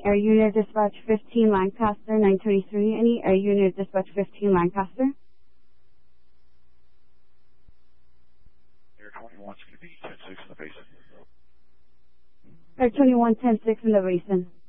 Air Unit Dispatch 15 Lancaster 923. Any Air Unit Dispatch 15 Lancaster. Air 21's going to be 10-6 in the basin. Air 21 10-6 in the basin.